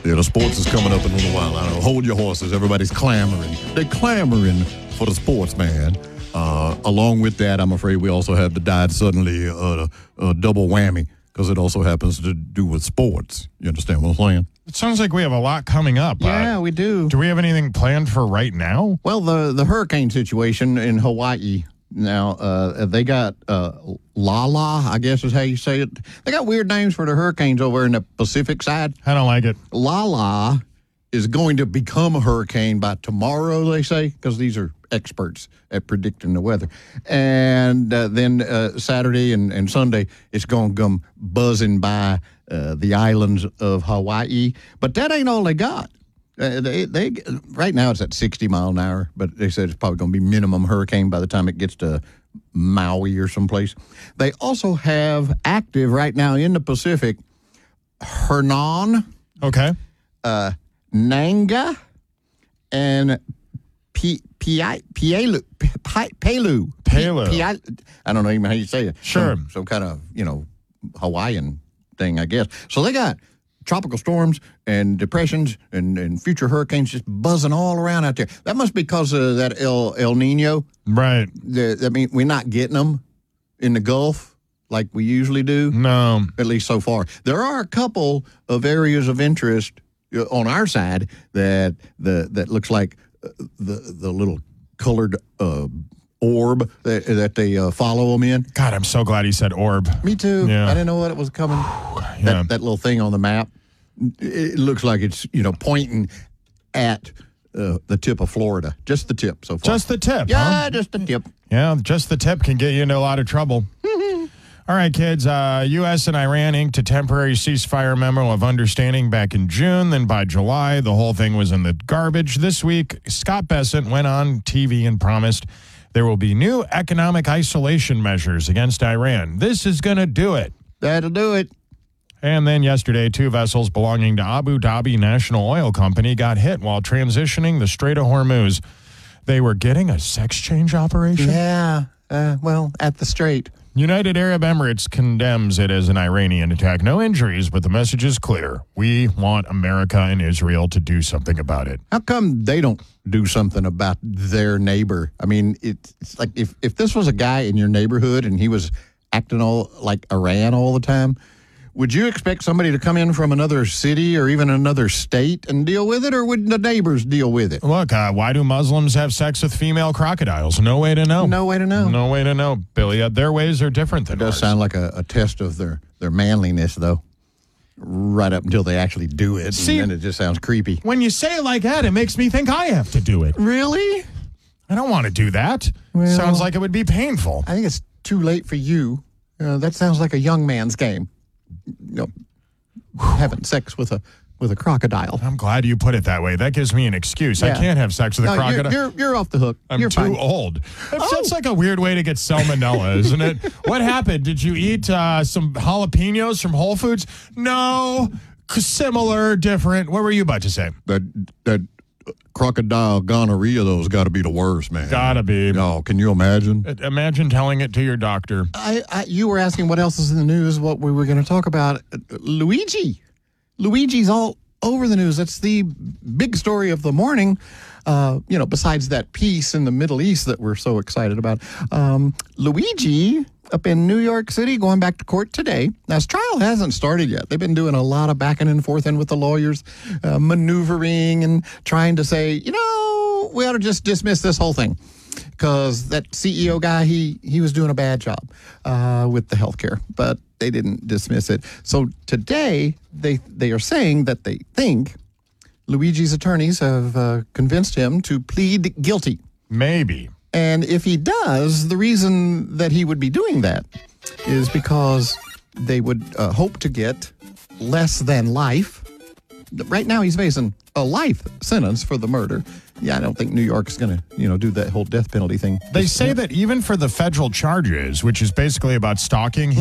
Yeah, the sports is coming up in a little while. I know. Hold your horses. Everybody's clamoring. They're clamoring for the sports, man. Along with that, I'm afraid we also have the died suddenly double whammy because it also happens to do with sports. You understand what I'm saying? It sounds like we have a lot coming up. Yeah, we do. Do we have anything planned for right now? Well, the hurricane situation in Hawaii now, they got Lala, I guess is how you say it. They got weird names for the hurricanes over in the Pacific side. I don't like it. Lala is going to become a hurricane by tomorrow, they say, because these are experts at predicting the weather. And then Saturday and Sunday, it's going to come buzzing by the islands of Hawaii. But that ain't all they got. They right now it's at 60 mile an hour, but they said it's probably going to be minimum hurricane by the time it gets to Maui or someplace. They also have active right now in the Pacific Hernan, Okay. Nanga, and Pelu. I don't know even how you say it. Sure. Some kind of, Hawaiian thing, I guess. So they got tropical storms and depressions and future hurricanes just buzzing all around out there. That must be because of that El Nino. Right. We're not getting them in the Gulf like we usually do. No. At least so far. There are a couple of areas of interest on our side that looks like the little colored orb that they follow them in. God, I'm so glad he said orb. Me too. Yeah. I didn't know what it was coming. Yeah. That little thing on the map. It looks like it's pointing at the tip of Florida. Just the tip so far. Just the tip, Yeah, huh? just the tip. Yeah, just the tip can get you into a lot of trouble. All right, kids. U.S. and Iran inked a temporary ceasefire memo of understanding back in June. Then by July, the whole thing was in the garbage. This week, Scott Bessent went on TV and promised there will be new economic isolation measures against Iran. This is going to do it. That'll do it. And then yesterday, 2 vessels belonging to Abu Dhabi National Oil Company got hit while transitioning the Strait of Hormuz. They were getting a sex change operation? Yeah. At the Strait. United Arab Emirates condemns it as an Iranian attack. No injuries, but the message is clear. We want America and Israel to do something about it. How come they don't do something about their neighbor? I mean, it's like if this was a guy in your neighborhood and he was acting all like Iran all the time, would you expect somebody to come in from another city or even another state and deal with it, or would the neighbors deal with it? Look, why do Muslims have sex with female crocodiles? No way to know. No way to know. No way to know, Billy. Their ways are different than It does ours. sound like a test of their manliness, though, right up until they actually do it. See, and then it just sounds creepy. When you say it like that, it makes me think I have to do it. Really? I don't want to do that. Well, Sounds like it would be painful. I think it's too late for you. That sounds like a young man's game. Having sex with a crocodile. I'm glad you put it that way. That gives me an excuse. I Yeah. can't have sex with a crocodile. You're off the hook. I'm you're too fine. old. That's like a weird way to get salmonella, isn't it? What happened? Did you eat some jalapenos from Whole Foods? No. Similar, different. What were you about to say? That crocodile gonorrhea, though, has got to be the worst, man. Gotta be. Oh, can you imagine? Imagine telling it to your doctor. You were asking what else is in the news, what we were going to talk about. Luigi's all over the news. That's the big story of the morning, besides that piece in the Middle East that we're so excited about. Luigi up in New York City going back to court today. Now, his trial hasn't started yet. They've been doing a lot of backing and forth with the lawyers, maneuvering and trying to say, we ought to just dismiss this whole thing. Because that CEO guy, he was doing a bad job with the healthcare, but they didn't dismiss it. So today, they are saying that they think Luigi's attorneys have convinced him to plead guilty. Maybe. And if he does, the reason that he would be doing that is because they would hope to get less than life. Right now, he's facing a life sentence for the murder. Yeah, I don't think New York's going to, do that whole death penalty thing. They say that even for the federal charges, which is basically about stalking,